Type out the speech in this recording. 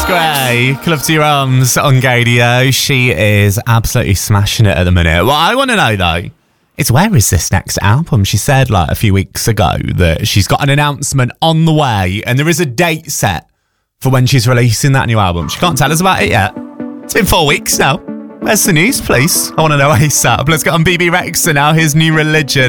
Gray, Club to Your Arms on Gadio. She is absolutely smashing it at the minute. What I want to know, though, is where is this next album? She said like a few weeks ago that she's got an announcement on the way and there is a date set for when she's releasing that new album. She can't tell us about it yet. It's been 4 weeks now. Where's the news, please? I want to know ASAP. Let's get on BB Rexa now. His New Religion.